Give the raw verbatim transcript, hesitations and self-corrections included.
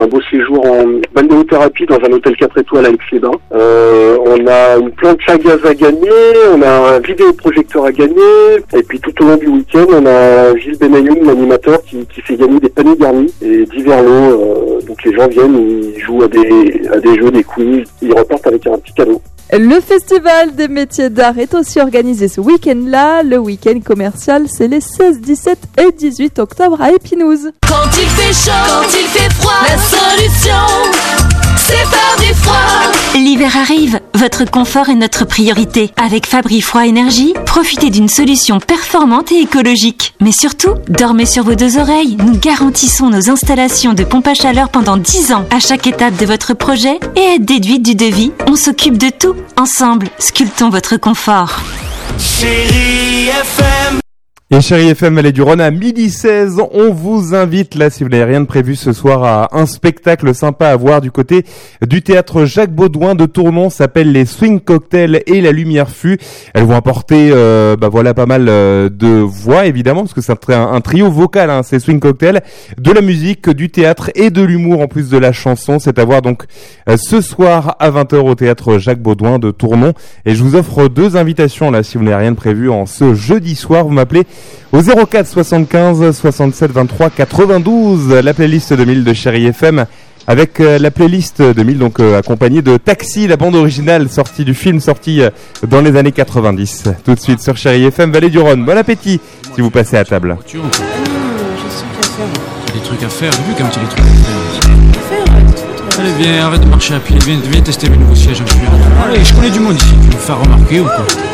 beau séjour en balnéothérapie dans un hôtel quatre étoiles à Aix-les-Bains. Euh, on a une planche à gaz à gagner, on a un vidéoprojecteur à gagner, et puis tout au long du week-end, on a Gilles Benayoun, l'animateur, qui, qui fait gagner des paniers garnis et divers lots. Euh, donc les gens viennent, ils jouent à des, à des jeux, des quiz, ils repartent avec un petit cadeau. Le Festival des métiers d'art est aussi organisé ce week-end-là. Le week-end commercial, c'est les seize, dix-sept et dix-huit octobre à Épinouse. Quand il fait chaud, quand il fait froid, la solution, c'est Fabri Froid. L'hiver arrive, votre confort est notre priorité. Avec Fabri Froid Énergie, profitez d'une solution performante et écologique. Mais surtout, dormez sur vos deux oreilles. Nous garantissons nos installations de pompe à chaleur pendant dix ans. À chaque étape de votre projet et aide déduite du devis, on s'occupe de tout. Ensemble, sculptons votre confort. Chérie F M. Et Chérie F M, Vallée du Rhône à midi seize, on vous invite là, si vous n'avez rien de prévu ce soir, à un spectacle sympa à voir du côté du théâtre Jacques Baudouin de Tournon, s'appelle les Swing Cocktails et la Lumière Fut. Elles vont apporter, euh, bah voilà, pas mal euh, de voix évidemment, parce que c'est un, un trio vocal, hein, ces Swing Cocktails, de la musique, du théâtre et de l'humour en plus de la chanson. C'est à voir donc euh, ce soir à vingt heures au théâtre Jacques Baudouin de Tournon. Et je vous offre deux invitations là, si vous n'avez rien de prévu en ce jeudi soir. Vous m'appelez au zéro quatre soixante-quinze soixante-sept vingt-trois quatre-vingt-douze, la playlist deux mille de Chérie F M, avec euh, la playlist deux mille, donc euh, accompagnée de Taxi, la bande originale sortie du film, sortie euh, dans les années quatre-vingt-dix. Tout de suite sur Chérie F M, Vallée du Rhône. Bon appétit si vous passez à table. Tu as des trucs à faire, j'ai vu comme tu as des trucs à faire. Allez, viens, arrête de marcher à pied, viens, viens tester mes nouveaux sièges un peu. Allez, je connais du monde ici, tu veux me faire remarquer ou quoi?